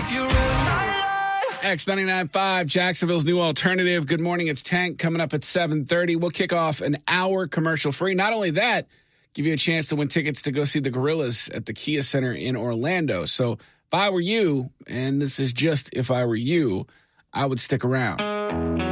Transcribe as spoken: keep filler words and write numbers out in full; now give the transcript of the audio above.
if you ruin my life. X ninety-nine point five, Jacksonville's new alternative. Good morning. It's Tank coming up at seven thirty. We'll kick off an hour commercial free. Not only that, give you a chance to win tickets to go see the Gorillas at the Kia Center in Orlando. So if I were you, and this is just if I were you, I would stick around.